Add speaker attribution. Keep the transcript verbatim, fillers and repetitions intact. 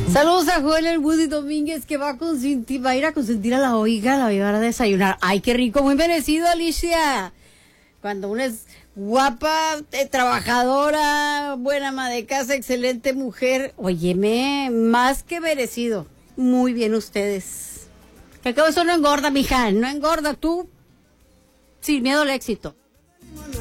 Speaker 1: Saludos a Joel el Woody Domínguez que va a consentir, va a ir a consentir a la oiga, la va a llevar a desayunar. Ay, qué rico, muy merecido, Alicia. Cuando una es guapa, eh, trabajadora, buena ama de casa, excelente mujer, óyeme, más que merecido. Muy bien ustedes. Que acabo eso no engorda, mija, no engorda tú. Sin miedo al éxito.